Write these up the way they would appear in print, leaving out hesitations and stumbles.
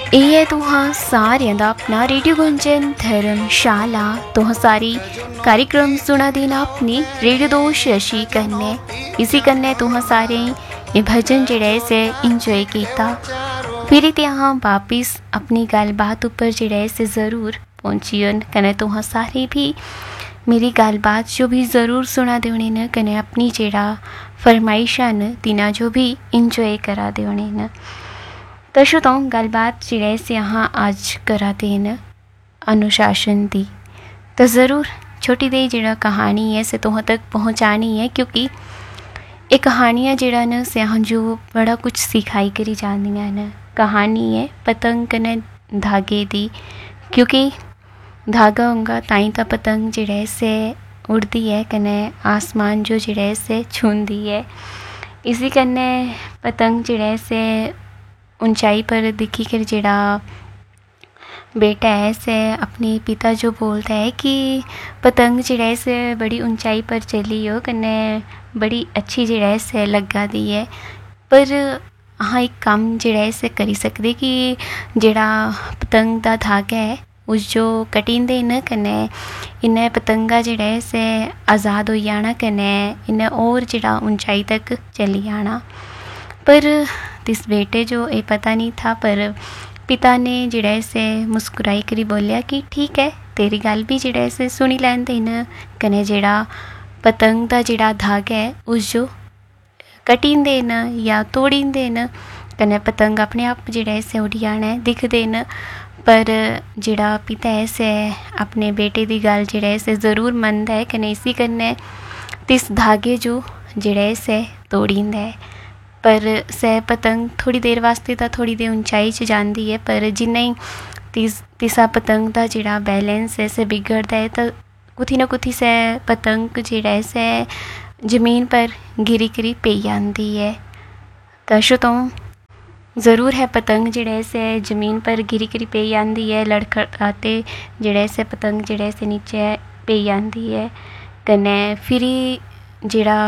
ਇਹ तुहां सारियां दा अपना रेडियो गुंजन धर्मशाला तुहां सारी कार्यक्रम सुना देना अपनी रेडियो दोस्त शशि कन्नै इसी कन्नै तुहां सारे ये भजन जेह्ड़ा से इंजॉय किया। फिर अहाँ वापिस अपनी गलबात उपर जेह्ड़ा से ज़रूर पहुँची कन्नै तुहां सारे भी मेरी गलबात जो भी ज़रूर सुना दे होने न कन्नै अपनी जेह्ड़ा फरमाइशां न तिना जो भी इंजॉय करा दे होने न। तो श्रोताओ गलबात जेह्ड़ा से अहाँ आज करा दे न अनुशासन दी, तो ज़रूर छोटी देही जेह्ड़ा कहानी है से तुहां तक पहुँचानी है, क्योंकि ये कहानियाँ जेह्ड़ा न से अहाँ जो बड़ा कुछ सिखाई करी जांदियां न। कहानी है पतंग कन्नै धागे दी, क्योंकि धागा होगा ताई तो पतंग जेह्ड़ा से उड़दी है कन्नै आसमान जो जेह्ड़ा से छूंदी है। इसी कन्नै पतंग जेह्ड़ा से ऊंचाई पर दिखी कर जेड़ा बेटा है से अपने पिता जो बोलता है कि पतंग जेड़ा से बड़ी ऊंचाई पर चली हो कन्नै बड़ी अच्छी जेड़ा से लगा दी है, पर हाँ एक काम जेड़ा से करी सकदे कि जेड़ा पतंग दा धागा है उस जो कटिंदे न कन्नै इन्नै पतंगा जेड़ा से आज़ाद हो जाना कन्नै इन्नै और जेड़ा ऊंचाई तक चली जाना। पर तिस बेटे जो ये पता नहीं था, पर पिता ने जेड़ा से मुस्कुराई करी बोलिया कि ठीक है तेरी गल भी जेड़ा से सुनी लैंदे न कन्नै जेड़ा पतंग दा जेड़ा धागा है उस जो कटिंदे न या तोड़िंदे न कन्नै पतंग अपने आप जेड़ा से उड़ी जाना है दिखदे न। पर जेड़ा पिता है से अपने बेटे दी गल जेड़ा से ज़रूर मनदा है कन्नै इसी कन्नै तिस धागे जो जेड़ा से तोड़िंदा है। पर सह पतंग थोड़ी देर वास्ते तो थोड़ी देर ऊंचाई च जाती है, पर जिन्ना ही तिसा पतंग का जोड़ा बैलेंस है से बिगड़ता है तो कुथी ना कुथी से पतंग जेड़ा से जमीन पर गिरी करी पे जाती है। तो श्रोताओ ज़रूर है पतंग जेड़ा से जमीन पर गिरी करी पे जाती है, लड़खड़ाते जेड़ा से पतंग जेड़ा से नीचे पे जाती है। कन्नै फिर जेड़ा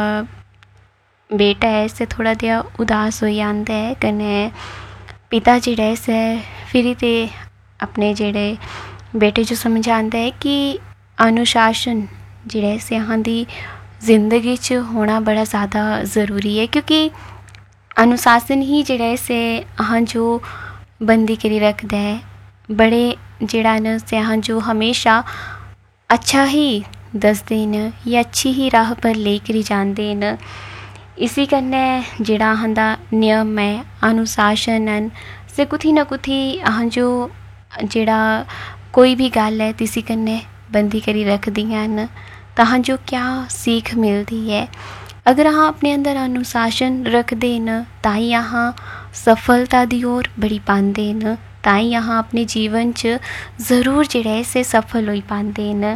बेटा है से थोड़ा दिया उदास हो जाता है, कन्नै पिता जेड़ा से फिर ते अपने जेड़े बेटे जो समझाता है कि अनुशासन जेड़ा से अहां दी जिंदगी च होना बड़ा ज़्यादा ज़रूरी है, क्योंकि अनुशासन ही जेड़ा से अहां जो बंदी करी रखदा है बड़े जेड़ा न से अहां जो हमेशा अच्छा ही दसदे न या अच्छी ही राह पर लेकर जाते न। इसी कन्नै जेड़ा अहां दा नियम है अनुशासन से कुथी ना कुथी अहां जो जेड़ा कोई भी गल है तिसी कन्नै बंदी करी रखदियां न, तो अहां जो क्या सीख मिलती है। अगर अहां अपने अंदर अनुशासन रखदे न ताई अहां सफलता दी ओर बढ़ी पांदे न, ताई अहां अपने जीवन च ज़रूर जेड़ा से सफल होई पांदे न।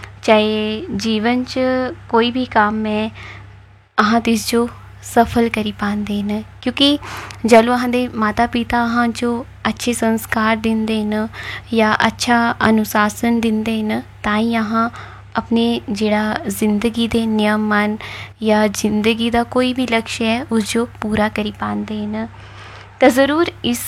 चाहे जीवन च कोई भी काम है अहां तिस जो सफल करी पांदे न, क्योंकि जलो अहां दे माता पिता अहां जो अच्छे संस्कार दिंदे न या अच्छा अनुशासन दिंदे न ताई अहां अपने जेड़ा जिंदगी दे नियम मन या जिंदगी दा कोई भी लक्ष्य है उस जो पूरा करी पांदे न। तो ज़रूर इस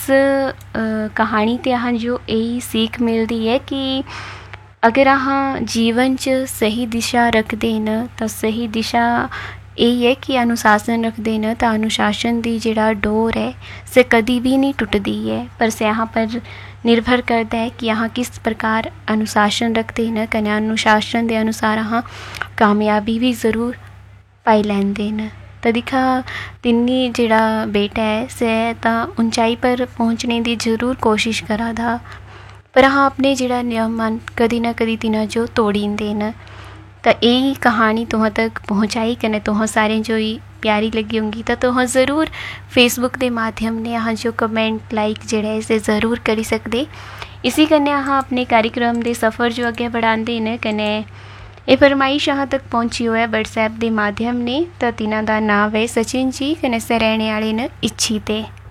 कहानी ते अहां जो यही सीख मिलती है कि अगर अहां जीवन च सही दिशा रखदे न तो सही दिशा यही है कि अनुशासन रखदे न तो अनुशासन दी जेड़ा डोर है से कदी भी नहीं टुटदी है, पर से यहाँ पर निर्भर करता है कि यहाँ किस प्रकार अनुशासन रखते न कन्नै अनुशासन के अनुसार अहाँ कामयाबी भी ज़रूर पाई लैंदे न। तो दिखा तिन्नी जेड़ा बेटा है से तो ऊंचाई पर पहुँचने की ज़रूर कोशिश करा दा, पर अहाँ अपने जेड़ा नियम मन कदी ना कदी तिना जो तोड़ींदे न। तो यही कहानी तुहां तक पहुँचाई कन्नै तुहां सारे जो ही प्यारी लगी होंगी तो तुहां ज़रूर फेसबुक के माध्यम ने अहां जो कमेंट लाइक जेड़ा इसे ज़रूर करी सकदे। इसी कन्नै अहां अपने कार्यक्रम के सफ़र जो अगे बढ़ाते न कन्नै ये फरमाइश अहां तक पहुँची हो है व्हाट्सएप के माध्यम ने। तो तिन्हां दा नाम है सचिन जी कन्नै से रहने वाले न इच्छी ते।